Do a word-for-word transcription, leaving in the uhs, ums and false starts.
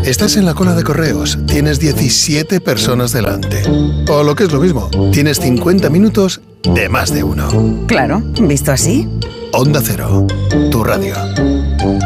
Estás en la cola de correos, tienes diecisiete personas delante. O lo que es lo mismo, tienes cincuenta minutos de más de uno. Claro, visto así. Onda Cero, tu radio.